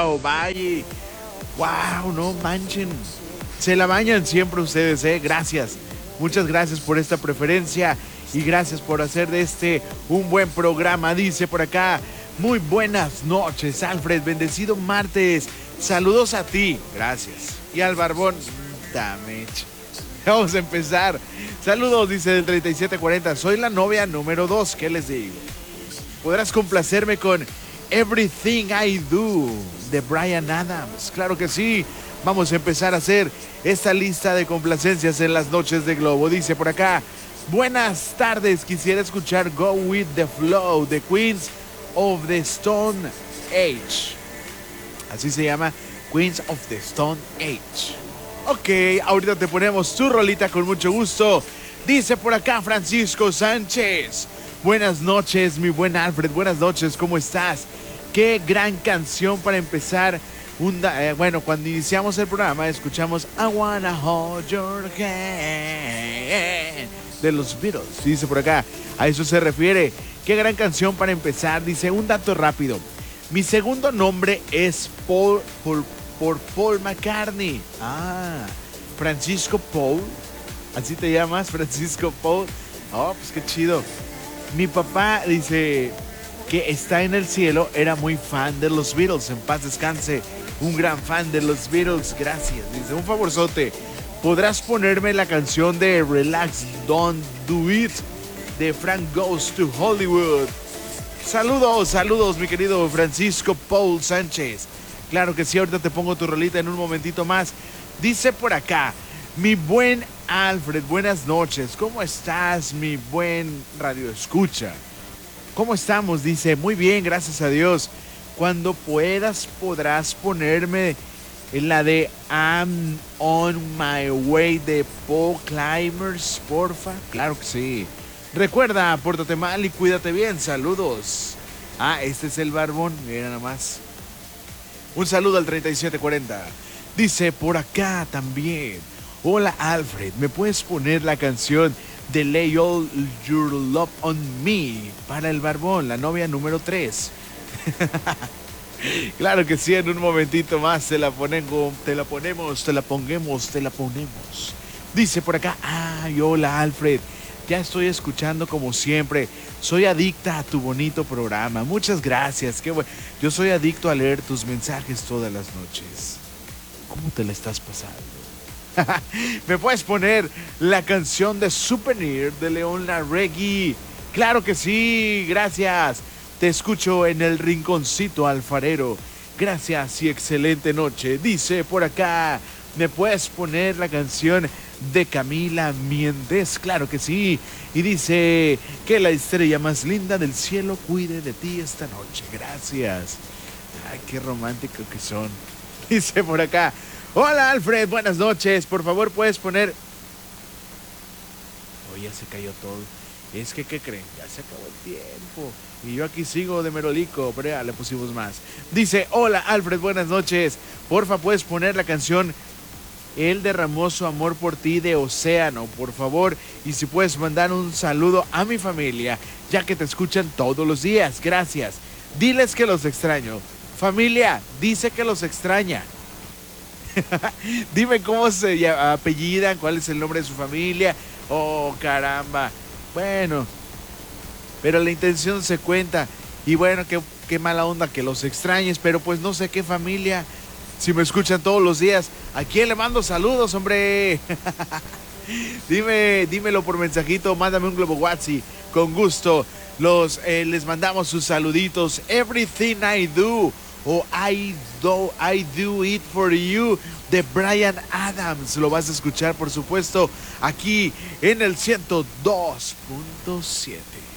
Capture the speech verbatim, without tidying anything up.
Ovalle. Wow, no manchen. Se la bañan siempre ustedes, ¿eh? Gracias. Muchas gracias por esta preferencia y gracias por hacer de este un buen programa. Dice por acá, muy buenas noches, Alfred. Bendecido martes. Saludos a ti. Gracias. Y al barbón. Dame. Vamos a empezar. Saludos, dice del treinta y siete cuarenta. Soy la novia número dos. ¿Qué les digo? Podrás complacerme con Everything I Do de Bryan Adams. Claro que sí. Vamos a empezar a hacer esta lista de complacencias en las noches de Globo. Dice por acá, buenas tardes. Quisiera escuchar Go With The Flow de Queens of the Stone Age. Así se llama, Queens of the Stone Age. Ok, ahorita te ponemos tu rolita con mucho gusto. Dice por acá Francisco Sánchez. Buenas noches, mi buen Alfred. Buenas noches, ¿cómo estás? Qué gran canción para empezar. Un, eh, bueno, cuando iniciamos el programa escuchamos I Wanna Hold Your Hand de los Beatles. Dice por acá, a eso se refiere. Qué gran canción para empezar. Dice, un dato rápido. Mi segundo nombre es Paul, Paul por Paul McCartney. Ah, Francisco Paul. ¿Así te llamas, Francisco Paul? Oh, pues qué chido. Mi papá dice que está en el cielo, era muy fan de los Beatles. En paz descanse. Un gran fan de los Beatles. Gracias. Dice, un favorzote. ¿Podrás ponerme la canción de Relax, Don't Do It de Frank Goes to Hollywood? Saludos, saludos, mi querido Francisco Paul Sánchez. Claro que sí, ahorita te pongo tu rolita en un momentito más. Dice por acá, mi buen Alfred, buenas noches. ¿Cómo estás, mi buen radio escucha? ¿Cómo estamos? Dice, muy bien, gracias a Dios. Cuando puedas, podrás ponerme en la de I'm on my way de Paul Climbers, porfa. Claro que sí. Recuerda, pórtate mal y cuídate bien. Saludos. Ah, este es el barbón. Mira nada más. Un saludo al treinta y siete cuarenta. Dice por acá también. Hola Alfred, ¿me puedes poner la canción de Lay All Your Love on Me para el barbón, la novia número tres? Claro que sí, en un momentito más te la ponemos, te la ponemos, te la pongamos, te la ponemos. Dice por acá, ay, hola Alfred, ya estoy escuchando como siempre. Soy adicta a tu bonito programa. Muchas gracias. Qué bueno. Yo soy adicto a leer tus mensajes todas las noches. ¿Cómo te la estás pasando? ¿Me puedes poner la canción de Souvenir de León Larregui? Claro que sí, gracias. Te escucho en el rinconcito alfarero. Gracias y excelente noche. Dice por acá, ¿me puedes poner la canción de Camila Mientes? Claro que sí. Y dice que la estrella más linda del cielo cuide de ti esta noche. Gracias. Ay, qué romántico que son. Dice por acá, hola Alfred, buenas noches. Por favor, puedes poner... Oh, ya se cayó todo. Es que, ¿qué creen? Ya se acabó el tiempo. Y yo aquí sigo de merolico, pero ya le pusimos más. Dice, hola Alfred, buenas noches. Porfa, puedes poner la canción Él derramó su amor por ti de Océano, por favor. Y si puedes mandar un saludo a mi familia, ya que te escuchan todos los días. Gracias. Diles que los extraño. Familia, dice que los extraña. Dime cómo se apellidan, cuál es el nombre de su familia. Oh, caramba. Bueno, pero la intención se cuenta. Y bueno, qué, qué mala onda que los extrañes, pero pues no sé qué familia. Si me escuchan todos los días, ¿a quién le mando saludos, hombre? Dime, dímelo por mensajito, mándame un globo WhatsApp, con gusto. Los, eh, les mandamos sus saluditos. Everything I Do o I Do, I Do It For You de Bryan Adams. Lo vas a escuchar, por supuesto, aquí en el ciento dos punto siete.